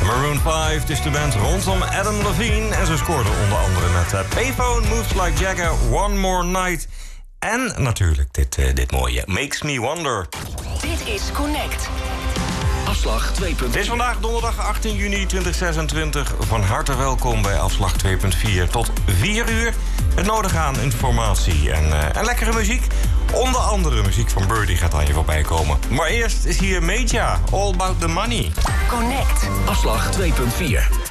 Maroon 5, het is de band rondom Adam Levine. En ze scoorden onder andere met Payphone, Moves Like Jagger, One More Night. En natuurlijk dit mooie Makes Me Wonder. Dit is Connect. Afslag 2.4. Het is vandaag donderdag 18 juni 2026. Van harte welkom bij Afslag 2.4 tot 4 uur. Het nodige aan informatie en lekkere muziek. Onder andere muziek van Birdie gaat aan je voorbij komen. Maar eerst is hier Meja, All About The Money. Connect. Afslag 2.4.